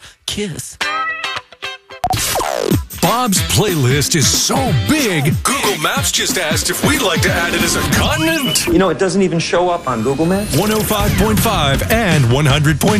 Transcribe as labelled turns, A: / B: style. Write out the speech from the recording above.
A: Kiss.
B: Bob's playlist is so big, Google Maps just asked if we'd like to add it as a continent.
C: You know, it doesn't even show up on Google Maps.
B: 105.5 and 100.5.